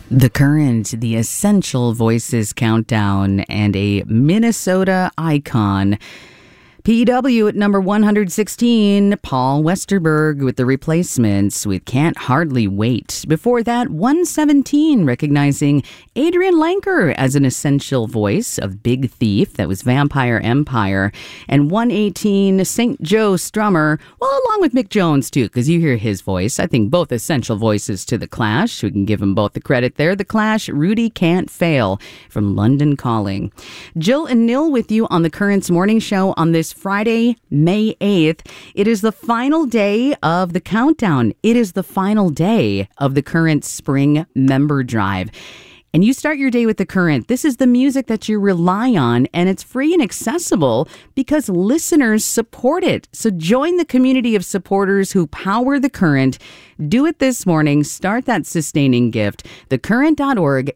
The Current, the Essential Voices Countdown, and a Minnesota icon. PW at number 116, Paul Westerberg with The Replacements with Can't Hardly Wait. Before that, 117, recognizing Adrian Lenker as an essential voice of Big Thief, that was Vampire Empire. And 118, St. Joe Strummer, well, along with Mick Jones, too, because you hear his voice. I think both essential voices to The Clash. We can give them both the credit there. The Clash, Rudy Can't Fail from London Calling. Jill and Nil with you on The Current's morning show on this Friday, May 8th. It is the final day of the countdown. It is the final day of the Current Spring Member Drive. And you start your day with The Current. This is the music that you rely on, and it's free and accessible because listeners support it. So join the community of supporters who power The Current. Do it this morning. Start that sustaining gift. TheCurrent.org,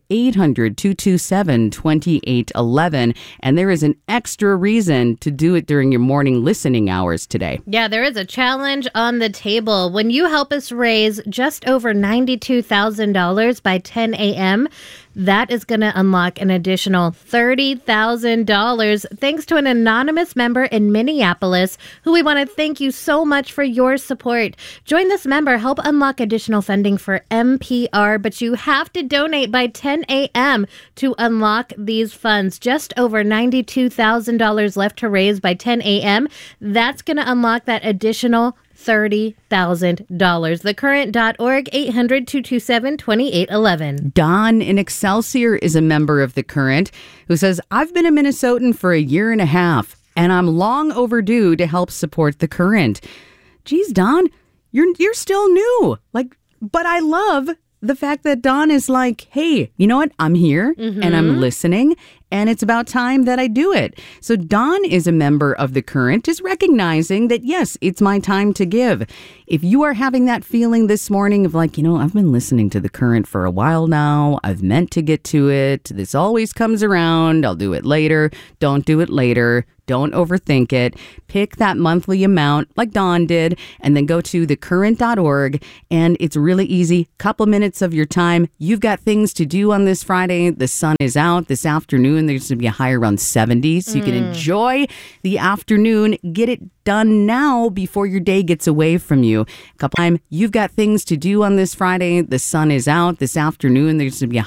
800-227-2811. And there is an extra reason to do it during your morning listening hours today. Yeah, there is a challenge on the table. When you help us raise just over $92,000 by 10 a.m., that is going to unlock an additional $30,000 thanks to an anonymous member in Minneapolis who we want to thank you so much for your support. Join this member, help unlock additional funding for NPR, but you have to donate by 10 a.m. to unlock these funds. Just over $92,000 left to raise by 10 a.m. That's going to unlock that additional $30,000. TheCurrent.org, 800-227-2811. Don in Excelsior is a member of The Current who says, I've been a Minnesotan for a year and a half, and I'm long overdue to help support The Current. Geez, Don, you're still new. But I love the fact that Don is like, hey, you know what? I'm here and I'm listening, and it's about time that I do it. So Don is a member of The Current, just recognizing that, yes, it's my time to give. If you are having that feeling this morning of like, I've been listening to The Current for a while now. I've meant to get to it. This always comes around. I'll do it later. Don't do it later. Don't overthink it. Pick that monthly amount like Dawn did and then go to thecurrent.org, and it's really easy. Couple minutes of your time. You've got things to do on this Friday. The sun is out this afternoon. There's going to be a high around 70, so you can enjoy the afternoon. Get it done now before your day gets away from you. You've got things to do on this Friday. The sun is out this afternoon. There's going to be a